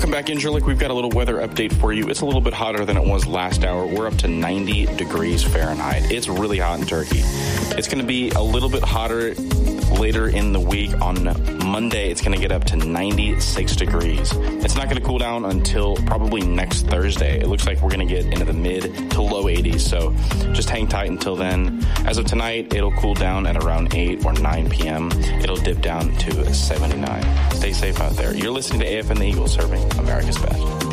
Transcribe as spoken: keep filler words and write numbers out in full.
Welcome back, Injurelik. We've got a little weather update for you. It's a little bit hotter than it was last hour. We're up to ninety degrees Fahrenheit. It's really hot in Turkey. It's going to be a little bit hotter later in the week. On Monday, it's going to get up to ninety-six degrees. It's not going to cool down until probably next Thursday. It looks like we're going to get into the mid to low eighties, so just hang tight until then. As of tonight, it'll cool down at around eight or nine p.m. It'll dip down to seventy-nine. Stay safe out there. You're listening to A F N The Eagle, serving America's best.